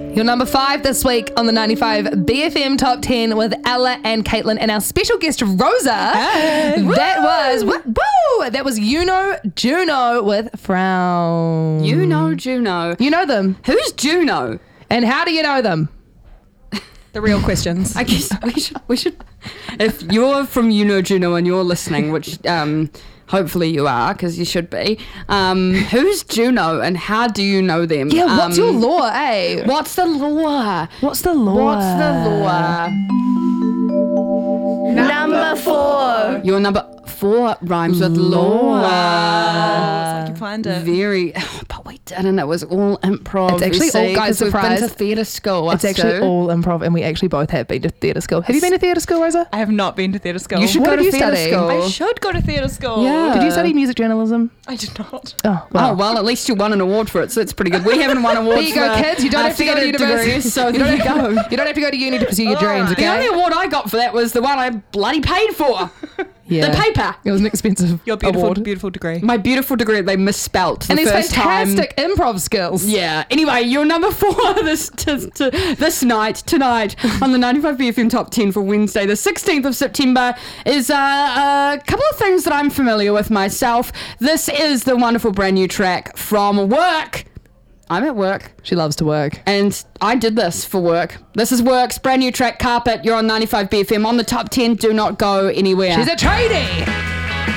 Your number 5 this week on the 95 BFM Top 10 with Ella and Caitlin and our special guest Rosa. Hey, That was Juno with Frown. Juno. You know them. Who's Juno? And how do you know them? the real questions. I guess we should. If you're from Juno and you're listening, which hopefully you are, because you should be. Who's Juno and how do you know them? Yeah, what's your lore, eh? What's the lore? What's the lore? Number 4. Your number 4 rhymes with lore. It's like you planned it. Very, but we didn't. It was all improv. It's actually all, guys, 'cause we've been surprise. to theatre school. It's actually all improv, and we actually both have been to theatre school. Have you been to theatre school, Rosa? I have not been to theatre school. You should What go did to you theatre study? school. I should go to theatre school. Yeah. Did you study music journalism? I did not. Oh, Oh, well, at least you won an award for it, so it's pretty good. We haven't won awards There you go, for kids. You don't our have to go to theatre university. degrees, so there you go. You don't have to go to uni to pursue your dreams, The only okay? award I got for that was the one I bloody paid for. Yeah. The paper. It was an expensive Your beautiful, award. beautiful degree. My beautiful degree, they misspelt the And these first time. fantastic improv skills. Yeah. Anyway, your number 4 tonight on the 95 BFM Top 10 for Wednesday, the 16th of September, is a couple of things that I'm familiar with myself. This is the wonderful brand new track from Work. I'm at work. She loves to work. And I did this for work. This is Work's brand new track, Carpet. You're on 95 BFM on the Top 10. Do not go anywhere. She's a tradie.